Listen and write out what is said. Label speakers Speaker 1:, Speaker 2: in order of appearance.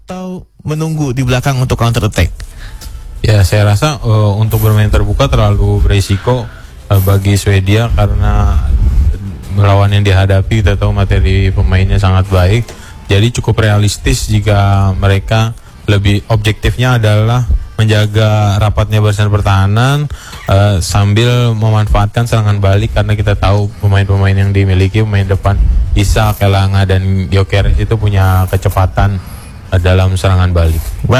Speaker 1: atau menunggu di belakang untuk counter attack?
Speaker 2: Ya, saya rasa untuk bermain terbuka terlalu berisiko bagi Swedia karena melawan yang dihadapi kita tahu materi pemainnya sangat baik. Jadi cukup realistis jika mereka lebih objektifnya adalah menjaga rapatnya barisan pertahanan sambil memanfaatkan serangan balik, karena kita tahu pemain-pemain yang dimiliki pemain depan Isak, Elanga dan Gyökeres itu punya kecepatan dalam serangan balik.